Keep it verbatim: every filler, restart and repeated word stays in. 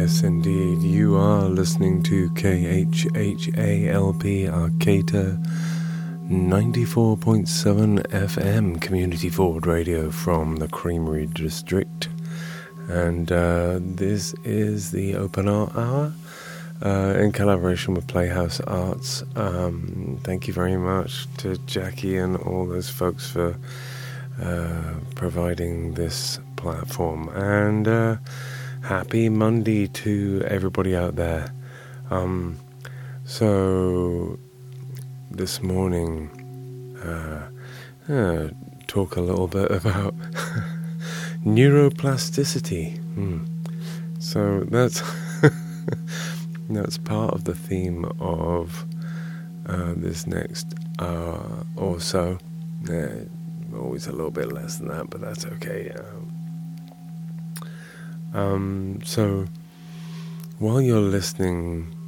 Yes, indeed. You are listening to K H H A L P Arcata ninety-four point seven F M Community Forward Radio from the Creamery District. And uh, this is the Open Art Hour uh, in collaboration with Playhouse Arts. Um, thank you very much to Jackie and all those folks for uh, providing this platform. And uh, happy Monday to everybody out there. Um, so this morning, uh, uh, talk a little bit about neuroplasticity. Hmm. So that's that's part of the theme of uh, this next hour or so. Uh, always a little bit less than that, but that's okay. Um, um, so while you're listening